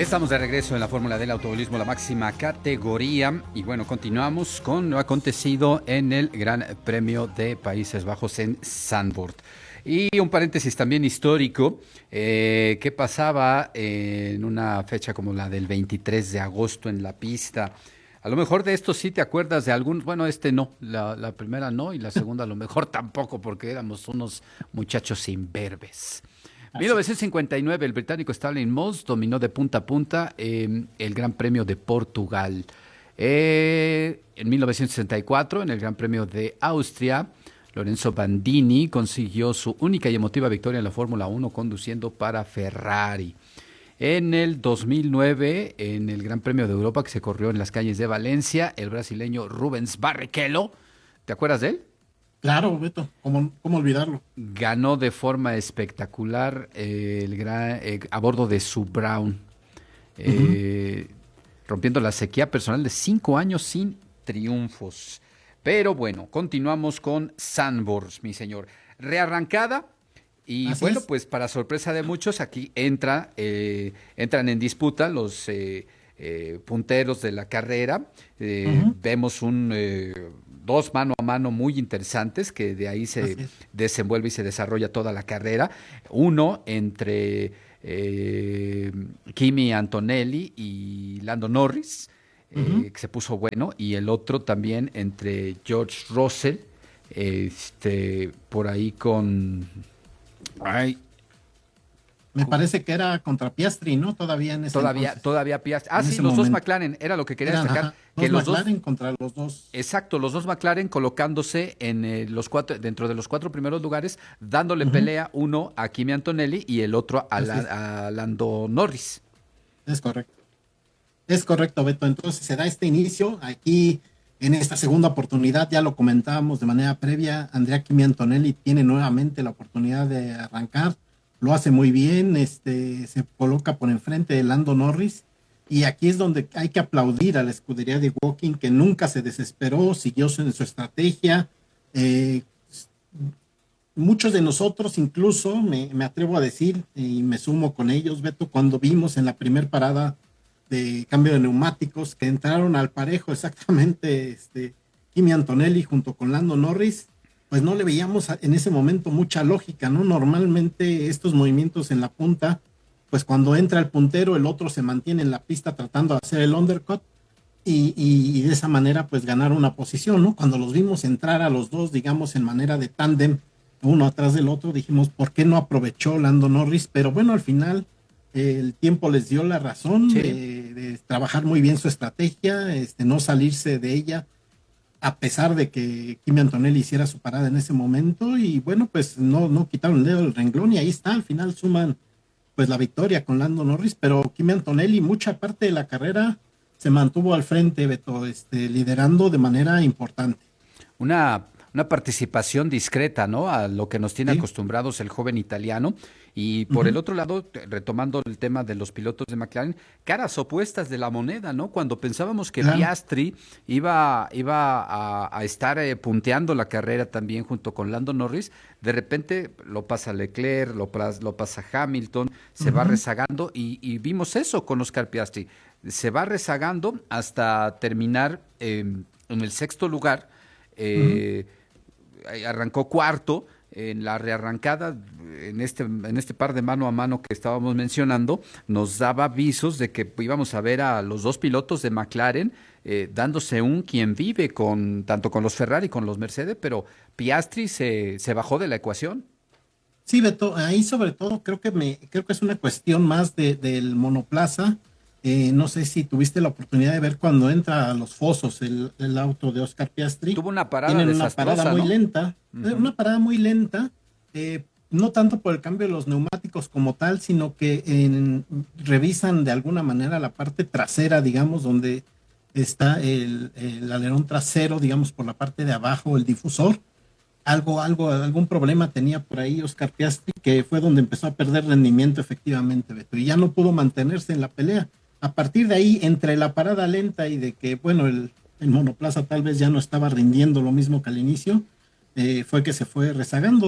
Estamos de regreso en la Fórmula del Automovilismo, la máxima categoría. Y bueno, continuamos con lo acontecido en el Gran Premio de Países Bajos en Zandvoort. Y un paréntesis también histórico, ¿qué pasaba en una fecha como la del 23 de agosto en la pista? A lo mejor de esto sí te acuerdas de algún, bueno, este no, la primera no y la segunda a lo mejor tampoco porque éramos unos muchachos imberbes. Así es. 1959, el británico Stalin Moss dominó de punta a punta el Gran Premio de Portugal. En 1964, en el Gran Premio de Austria, Lorenzo Bandini consiguió su única y emotiva victoria en la Fórmula 1 conduciendo para Ferrari. En el 2009, en el Gran Premio de Europa que se corrió en las calles de Valencia, el brasileño Rubens Barrichello, ¿te acuerdas de él? Claro, Beto, ¿cómo olvidarlo? Ganó de forma espectacular a bordo de su Brown, Ujú. eh, rompiendo la sequía personal de 5 años sin triunfos. Pero bueno, continuamos con Zandvoort, mi señor. Rearrancada. Y Así bueno, es. pues para sorpresa de muchos, aquí entran en disputa los punteros de la carrera. Ujú. Vemos dos mano a mano muy interesantes que de ahí se Así es. desenvuelve y se desarrolla toda la carrera. Uno entre Kimi Antonelli y Lando Norris, Ujú. que se puso bueno, y el otro también entre George Russell, por ahí con... Ay, Me parece que era contra Piastri, ¿no? Todavía en ese entonces, todavía Piastri. Ah, en sí, ese los dos momento. McLaren, era lo que quería Eran, destacar, ajá, que dos los dos, McLaren contra los dos. exacto, los dos McLaren colocándose en los cuatro, dentro de los cuatro primeros lugares, dándole Ujú. pelea uno a Kimi Antonelli y el otro Así es. a Lando Norris. Es correcto. Es correcto, Beto. Entonces se da este inicio. Aquí, en esta segunda oportunidad, ya lo comentábamos de manera previa, Andrea Kimi Antonelli tiene nuevamente la oportunidad de arrancar. Lo hace muy bien, se coloca por enfrente de Lando Norris. Y aquí es donde hay que aplaudir a la escudería de Walking, que nunca se desesperó, siguió su estrategia. Eh, Muchos de nosotros, incluso me atrevo a decir, y me sumo con ellos, Beto, cuando vimos en la primer parada de cambio de neumáticos que entraron al parejo exactamente Kimi Antonelli junto con Lando Norris, pues no le veíamos en ese momento mucha lógica, ¿no? Normalmente estos movimientos en la punta, pues cuando entra el puntero, el otro se mantiene en la pista tratando de hacer el undercut y de esa manera pues ganar una posición, ¿no? Cuando los vimos entrar a los dos, digamos, en manera de tándem, uno atrás del otro, dijimos, ¿por qué no aprovechó Lando Norris? Pero bueno, al final el tiempo les dio la razón Sí, de trabajar muy bien su estrategia, no salirse de ella, a pesar de que Kimi Antonelli hiciera su parada en ese momento, y bueno, pues no quitaron el dedo del renglón, y ahí está, al final suman pues la victoria con Lando Norris, pero Kimi Antonelli mucha parte de la carrera se mantuvo al frente, Beto, liderando de manera importante. una participación discreta, ¿no? A lo que nos tiene Sí. acostumbrados el joven italiano. Y por el Ujú. otro lado, retomando el tema de los pilotos de McLaren, caras opuestas de la moneda, ¿no? Cuando pensábamos que Claro. Piastri iba a estar punteando la carrera también junto con Lando Norris, de repente lo pasa Leclerc, lo pasa Hamilton, se va Ujú. rezagando y vimos eso con Oscar Piastri. Se va rezagando hasta terminar en el sexto lugar. Ujú. eh, Arrancó cuarto en la rearrancada, en este par de mano a mano que estábamos mencionando, nos daba avisos de que íbamos a ver a los dos pilotos de McLaren dándose un quien vive con tanto con los Ferrari como con los Mercedes, pero Piastri se bajó de la ecuación. Sí, Beto, ahí sobre todo creo que es una cuestión más del monoplaza. No sé si tuviste la oportunidad de ver cuando entra a los fosos el auto de Oscar Piastri. Tuvo una parada Tienen una parada desastrosa, muy ¿no? lenta, Ujú. no tanto por el cambio de los neumáticos como tal, sino que revisan de alguna manera la parte trasera, digamos, donde está el alerón trasero, digamos, por la parte de abajo, el difusor. Algún problema tenía por ahí Oscar Piastri, que fue donde empezó a perder rendimiento efectivamente, Beto, y ya no pudo mantenerse en la pelea. A partir de ahí, entre la parada lenta y de que, bueno, el monoplaza tal vez ya no estaba rindiendo lo mismo que al inicio, fue que se fue rezagando.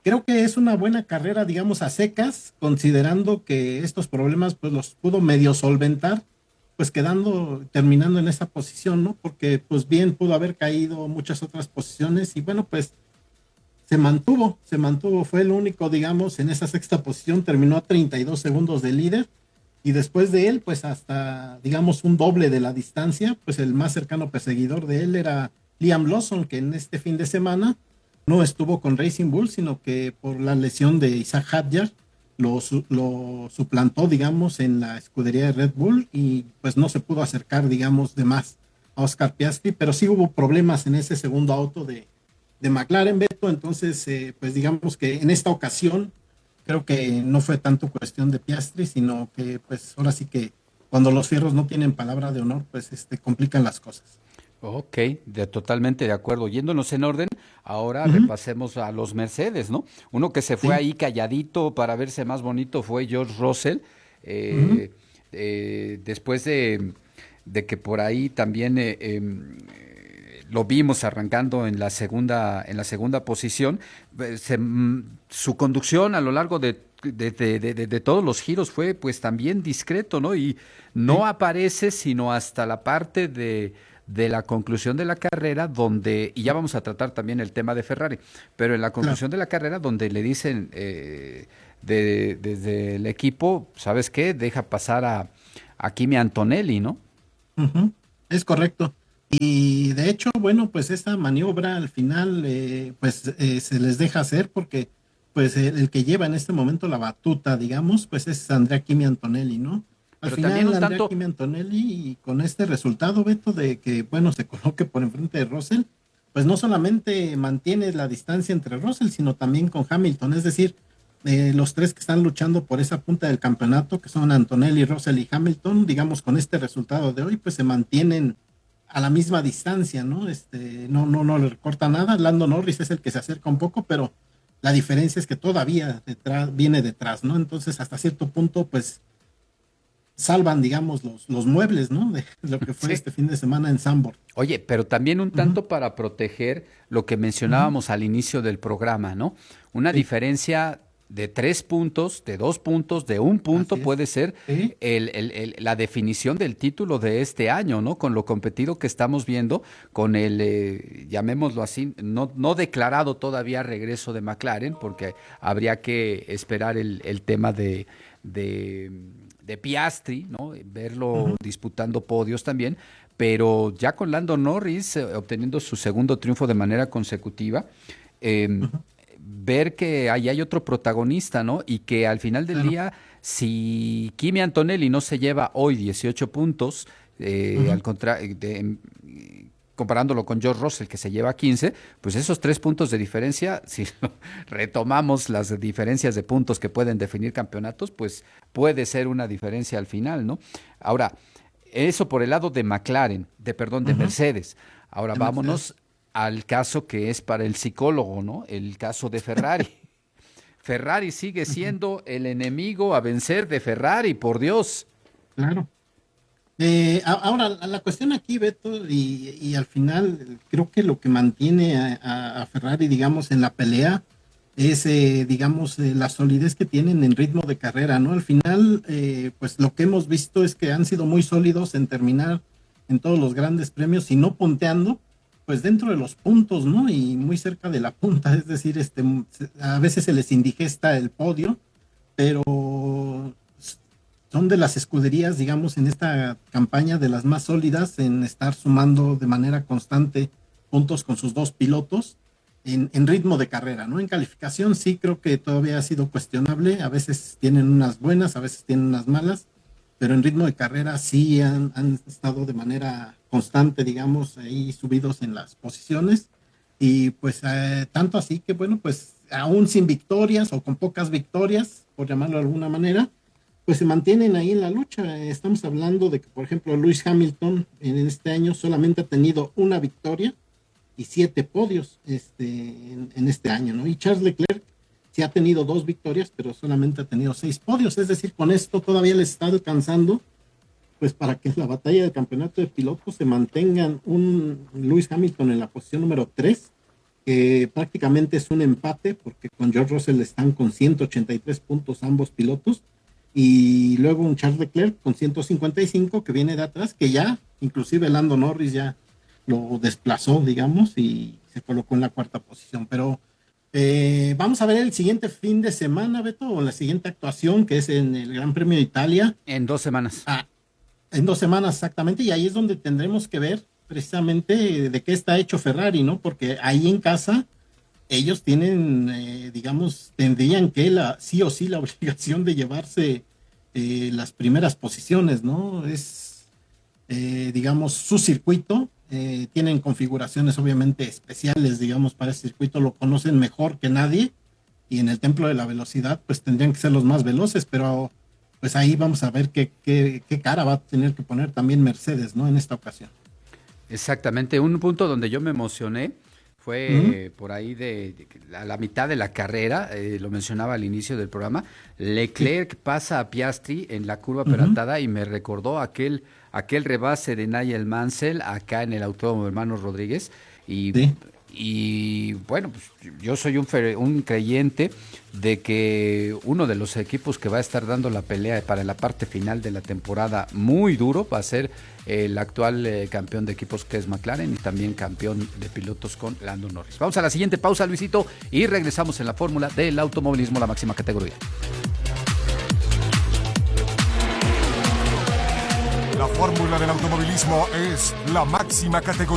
creo que es una buena carrera, digamos, a secas, considerando que estos problemas pues los pudo medio solventar, pues terminando en esa posición, ¿no? Porque pues bien pudo haber caído muchas otras posiciones y bueno, pues se mantuvo, fue el único, digamos, en esa sexta posición, terminó a 32 segundos de líder y después de él, pues hasta, digamos, un doble de la distancia, pues el más cercano perseguidor de él era Liam Lawson, que en este fin de semana no estuvo con Racing Bull, sino que por la lesión de Isaac Hadjar lo suplantó, digamos, en la escudería de Red Bull y pues no se pudo acercar, digamos, de más a Oscar Piastri, pero sí hubo problemas en ese segundo auto de McLaren, Beto, entonces, pues digamos que en esta ocasión creo que no fue tanto cuestión de Piastri, sino que pues ahora sí que cuando los fierros no tienen palabra de honor, pues complican las cosas. Ok, totalmente de acuerdo. Yéndonos en orden, ahora Ujú, repasemos a los Mercedes, ¿no? Uno que se fue sí, ahí calladito para verse más bonito fue George Russell. ujú, eh, Después de que por ahí también lo vimos arrancando en la segunda posición, su conducción a lo largo de todos los giros fue pues también discreto, ¿no? Y no sí, aparece sino hasta la parte de la conclusión de la carrera donde, y ya vamos a tratar también el tema de Ferrari, pero en la claro. conclusión de la carrera donde le dicen desde el equipo, ¿sabes qué? Deja pasar a Kimi Antonelli, ¿no? Ujú, es correcto. Y de hecho, bueno, pues esta maniobra al final, pues se les deja hacer porque, pues el que lleva en este momento la batuta, digamos, pues es Andrea Kimi Antonelli, ¿no? Al Pero también final, un Andrea tanto, Kimi Antonelli, y con este resultado, Beto, de que, bueno, se coloque por enfrente de Russell, pues no solamente mantiene la distancia entre Russell, sino también con Hamilton, es decir, los tres que están luchando por esa punta del campeonato, que son Antonelli, Russell y Hamilton, digamos, con este resultado de hoy, pues se mantienen a la misma distancia, ¿no? No le recorta nada. Lando Norris es el que se acerca un poco, pero la diferencia es que todavía viene detrás, ¿no? Entonces, hasta cierto punto, pues salvan, digamos, los muebles, ¿no? De lo que fue sí. este fin de semana en Zandvoort. Oye, pero también un Ujú, tanto para proteger lo que ujú, mencionábamos al inicio del programa, ¿no? Una sí, diferencia de 3 puntos, de 2 puntos, de un punto así es. puede ser Sí, la definición del título de este año, ¿no? Con lo competido que estamos viendo, con el, llamémoslo así, no declarado todavía regreso de McLaren, porque habría que esperar el tema de, de Piastri, ¿no? Verlo ujú, disputando podios también, pero ya con Lando Norris obteniendo su segundo triunfo de manera consecutiva, eh, ujú, ver que ahí hay otro protagonista, ¿no? Y que al final del claro. día, si Kimi Antonelli no se lleva hoy 18 puntos, Ujú, al contrario, comparándolo con George Russell, que se lleva 15, pues esos 3 puntos de diferencia, si retomamos las diferencias de puntos que pueden definir campeonatos, pues puede ser una diferencia al final, ¿no? Ahora, eso por el lado de McLaren, perdón, de ujú, Mercedes. Ahora de Mercedes. vámonos al caso que es para el psicólogo, ¿no? El caso de Ferrari. Ferrari sigue Ujú, siendo el enemigo a vencer de Ferrari, por Dios. claro. Ahora, la cuestión aquí, Beto, y al final creo que lo que mantiene a Ferrari, digamos, en la pelea es, digamos, la solidez que tienen en ritmo de carrera, ¿no? Al final, pues lo que hemos visto es que han sido muy sólidos en terminar en todos los grandes premios y no punteando, pues dentro de los puntos, ¿no? Y muy cerca de la punta, es decir, a veces se les indigesta el podio, pero son de las escuderías, digamos, en esta campaña de las más sólidas en estar sumando de manera constante puntos con sus dos pilotos en ritmo de carrera, ¿no? En calificación sí creo que todavía ha sido cuestionable, a veces tienen unas buenas, a veces tienen unas malas, pero en ritmo de carrera sí han estado de manera constante, digamos, ahí subidos en las posiciones y pues tanto así que bueno, pues aún sin victorias o con pocas victorias, por llamarlo de alguna manera, pues se mantienen ahí en la lucha. Estamos hablando de que, por ejemplo, Lewis Hamilton en este año solamente ha tenido una victoria y 7 podios en este año, ¿no? Y Charles Leclerc sí ha tenido 2 victorias, pero solamente ha tenido 6 podios. Es decir, con esto todavía les está alcanzando, pues para que en la batalla del campeonato de pilotos se mantengan un Lewis Hamilton en la posición número 3 que prácticamente es un empate, porque con George Russell están con 183 puntos ambos pilotos, y luego un Charles Leclerc con 155 que viene de atrás, que ya, inclusive Lando Norris ya lo desplazó, digamos, y se colocó en la cuarta posición. Pero vamos a ver el siguiente fin de semana, Beto, o la siguiente actuación, que es en el Gran Premio de Italia. En 2 semanas. En 2 semanas exactamente, y ahí es donde tendremos que ver precisamente de qué está hecho Ferrari, ¿no? Porque ahí en casa ellos tienen, digamos, tendrían que sí o sí la obligación de llevarse las primeras posiciones, ¿no? Es, digamos, su circuito. Tienen configuraciones obviamente especiales, digamos, para ese circuito, lo conocen mejor que nadie, y en el templo de la velocidad, pues tendrían que ser los más veloces, pero pues ahí vamos a ver qué cara va a tener que poner también Mercedes, ¿no? En esta ocasión. Exactamente, un punto donde yo me emocioné Uh -huh. fue por ahí a la mitad de la carrera, lo mencionaba al inicio del programa, Sí. Leclerc pasa a Piastri en la curva Uh -huh. peatonal y me recordó aquel rebase de Nigel Mansell acá en el Autódromo Hermanos Rodríguez y, Sí. y bueno, pues, yo soy un creyente de que uno de los equipos que va a estar dando la pelea para la parte final de la temporada muy duro va a ser el actual campeón de equipos que es McLaren y también campeón de pilotos con Lando Norris. Vamos a la siguiente pausa, Luisito, y regresamos en la fórmula del automovilismo, la máxima categoría. La fórmula del automovilismo es la máxima categoría.